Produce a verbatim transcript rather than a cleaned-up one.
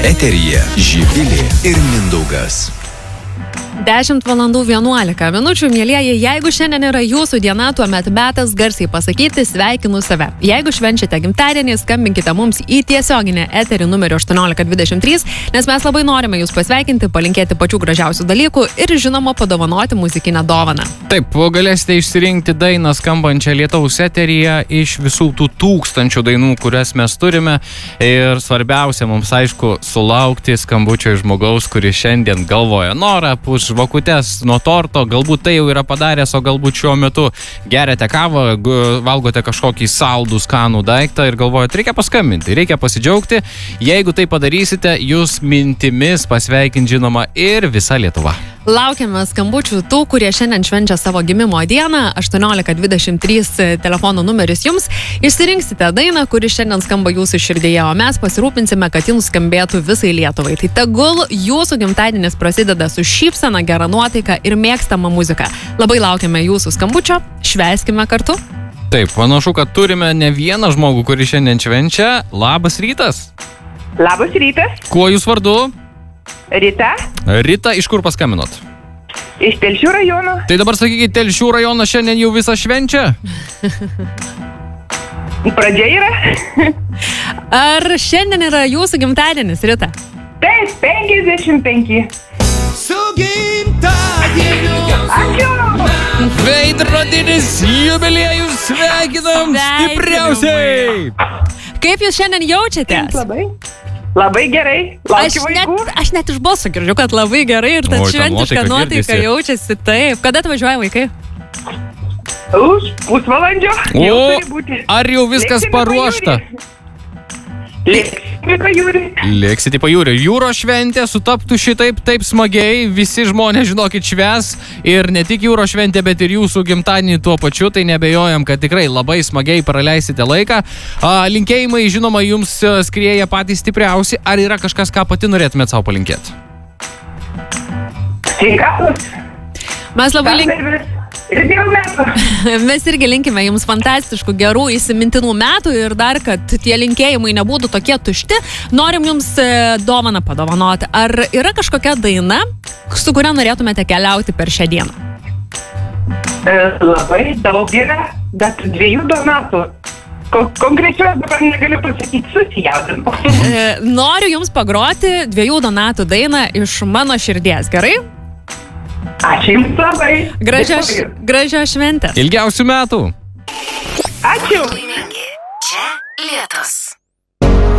Eteryje Živilė ir Mindaugas. dešimt valandų vienuolika minučių, mielieji, jeigu šiandien yra jūsų diena, tuomet metas garsiai pasakyti sveikinu save. Jeigu švenčiate gimtadienį, skambinkite mums į tiesioginę eterį numeriu aštuoniolika dvidešimt trys, nes mes labai norime jūs pasveikinti, palinkėti pačių gražiausių dalykų ir žinoma padovanoti muzikinę dovaną. Taip, galėsite išsirinkti dainą skambančią Lietaus eteryje iš visų tų tūkstančių dainų, kurias mes turime. Ir svarbiausia mums, aišku, sulaukti skambučio iš žmogaus, kuris šiandien galvoja norą, puš žvakutes nuo torto, galbūt tai jau yra padaręs, o galbūt šiuo metu geriate kavą, valgote kažkokį saldų, skanų daiktą ir galvojate, reikia paskambinti, reikia pasidžiaugti. Jeigu tai padarysite, jūs mintimis pasveikint žinoma ir visa Lietuva. Laukiame skambučių tų, kurie šiandien švenčia savo gimimo dieną. aštuoniolika dvidešimt trys telefono numeris jums. Išsirinksite dainą, kuri šiandien skamba jūsų širdyje, o mes pasirūpinsime, kad jums skambėtų visai Lietuvai. Tai tegul jūsų gimtadienis prasideda su šypsena, gera nuotaika ir mėgstama muzika. Labai laukiame jūsų skambučio. Švęskime kartu. Taip, panašu, kad turime ne vieną žmogų, kuris šiandien švenčia. Labas rytas. Labas rytas. Kuo jūs vardu? Rita. Rita, iš kur paskambinot? Iš Telšių rajono. Tai dabar sakykite, Telšių rajonas šiandien jau visą švenčia? Pradžia yra. Ar šiandien yra jūsų gimtadienis, Rita? Taip, penkiasdešimt penki. Su gimtadieniu. Ačiū. Veidrodinis jubiliejus sveikinam stipriausiai! Kaip jūs šiandien jaučiatės? Labai. Labai gerai. Aš Laukiu net, vaikų. aš net iš balso girdžiu, kad labai gerai ir ta Oi, ta šventiška nuotaika nuotaika girdisi. jaučiasi. Taip. Kada atvažiuoja vaikai? Už pusvalandžio. Jau O, turi būti. ar jau viskas Lėksime paruošta? Lėksime pajūrį. Lėksite į pajūrį. Jūros šventė sutaptų šitaip, taip smagiai. Visi žmonės, žinokit, švęs. Ir ne tik jūros šventė, bet ir jūsų gimtadienį tuo pačiu. Tai nebejojam, kad tikrai labai smagiai praleisite laiką. A, linkėjimai, žinoma, jums a, skrieja patys stipriausi. Ar yra kažkas, ką pati norėtumėt savo palinkėti? Sveikatos. Mes labai linkime. Pergalės. Ir dėl metų. Mes irgi linkime jums fantastiškų, gerų, įsimintinų metų ir dar, kad tie linkėjimai nebūtų tokie tušti, norim jums e, dovaną padovanoti. Ar yra kažkokia daina, su kuria norėtumėte keliauti per šią dieną? E, labai daug yra, bet dviejų donatų. Ko, konkrečiau dabar negaliu pasakyti, susijaudinu. E, noriu jums pagroti dviejų donatų dainą iš mano širdies, gerai? Ačiū jums labai. Gražios, gražios šventės. Ilgiausių metų. Ačiū. Laimingi. Čia Lietus.